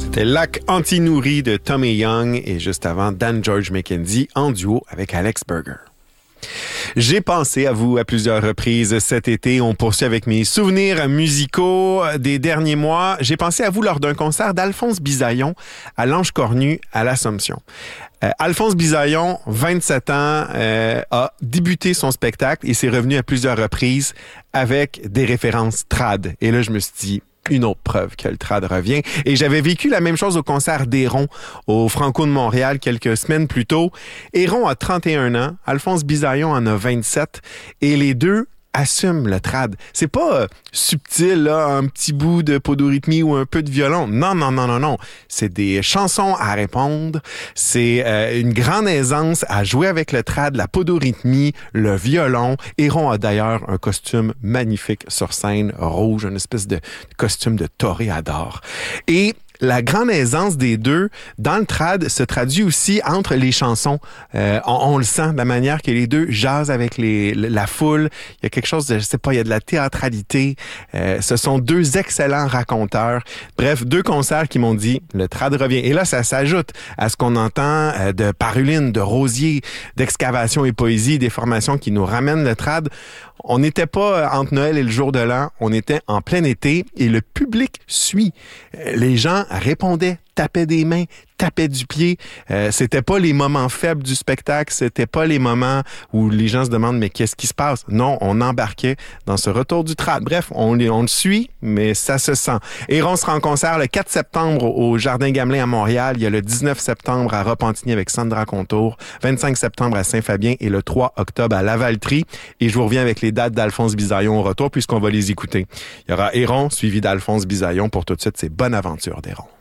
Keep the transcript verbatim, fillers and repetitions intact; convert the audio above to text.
C'était Lac Anti-Nourri de Tommy Young et juste avant, Dan George McKenzie en duo avec Alex Berger. J'ai pensé à vous à plusieurs reprises cet été. On poursuit avec mes souvenirs musicaux des derniers mois. J'ai pensé à vous lors d'un concert d'Alphonse Bisaillon à l'Ange Cornu à l'Assomption. Euh, Alphonse Bisaillon, vingt-sept ans, euh, a débuté son spectacle et s'est revenu à plusieurs reprises avec des références trad. Et là, je me suis dit, une autre preuve que le trad revient. Et j'avais vécu la même chose au concert d'Héron au Franco de Montréal quelques semaines plus tôt. Héron a trente et un ans, Alphonse Bisaillon en a vingt-sept et les deux assument le trad. C'est pas euh, subtil, là, un petit bout de podorythmie ou un peu de violon. Non, non, non, non, non. C'est des chansons à répondre. C'est euh, une grande aisance à jouer avec le trad, la podorythmie, le violon. Héron a d'ailleurs un costume magnifique sur scène, rouge, une espèce de costume de toréador. Et la grande aisance des deux dans le trad se traduit aussi entre les chansons. Euh, on, on le sent de la manière que les deux jasent avec les, la foule. Il y a quelque chose de, je sais pas, il y a de la théâtralité. Euh, ce sont deux excellents raconteurs. Bref, deux concerts qui m'ont dit le trad revient. Et là, ça s'ajoute à ce qu'on entend euh, de Paruline, de Rosier, d'Excavation et Poésie, des formations qui nous ramènent le trad. On n'était pas entre Noël et le jour de l'an, on était en plein été et le public suit. Les gens répondaient, tapaient des mains, tapaient du pied. Euh, c'était pas les moments faibles du spectacle, c'était pas les moments où les gens se demandent mais qu'est-ce qui se passe? Non, on embarquait dans ce retour du trad. Bref, on, on le suit, mais ça se sent. Héron sera en concert le quatre septembre au Jardin Gamelin à Montréal. Il y a le dix-neuf septembre à Repentigny avec Sandra Contour, vingt-cinq septembre à Saint-Fabien et le trois octobre à Lavaltrie. Et je vous reviens avec les dates d'Alphonse Bisaillon au retour puisqu'on va les écouter. Il y aura Héron suivi d'Alphonse Bisaillon. Pour tout de suite, c'est Bonne aventure d'Héron.